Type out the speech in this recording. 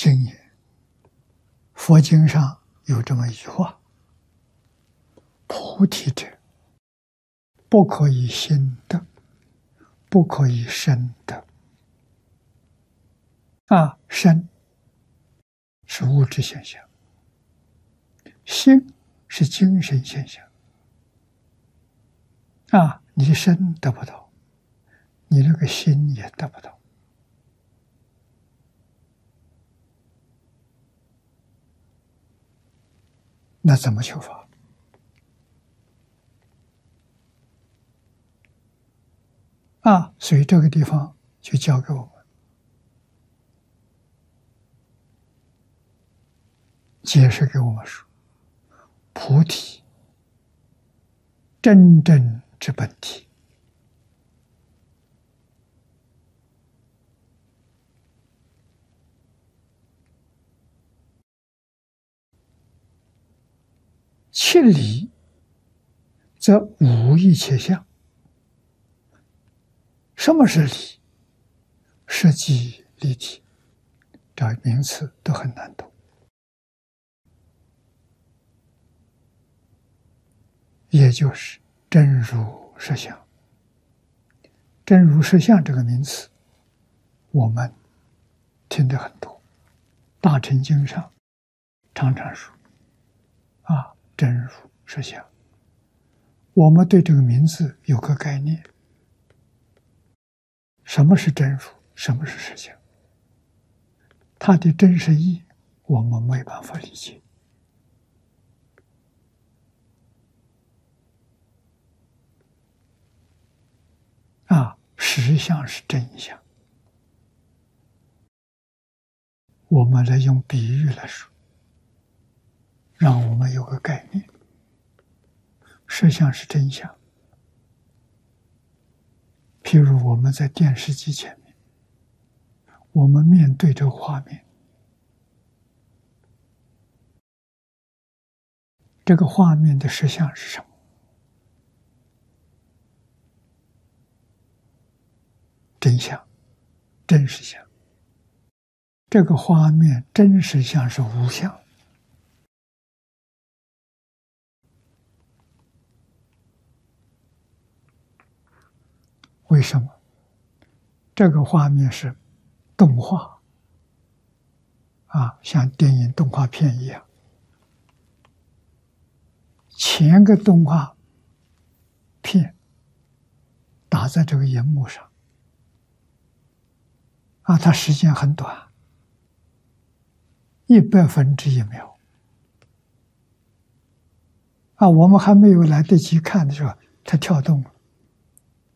经验。佛经上有这么一句话：菩提者，不可以心得，不可以身得。身是物质现象，心是精神现象。你的身得不到，你那个心也得不到。那怎么求法？所以这个地方就教给我们，解释给我们说，菩提真正之本体，其理则无一切相。什么是理？实际立体，这名词都很难懂。也就是真如实相。真如实相这个名词，我们听得很多，大乘经上常常说真如实相。我们对这个名字有个概念，什么是真如，什么是实相？它的真实意我们没办法理解。实相是真相，我们来用比喻来说，让我们有个概念。实相是真相，譬如我们在电视机前面，我们面对这个画面，这个画面的实相是什么？真相，真实相。这个画面真实相是无相。为什么？这个画面是动画像电影动画片一样，前个动画片打在这个荧幕上它时间很短，100分之1秒我们还没有来得及看的时候，它跳动了。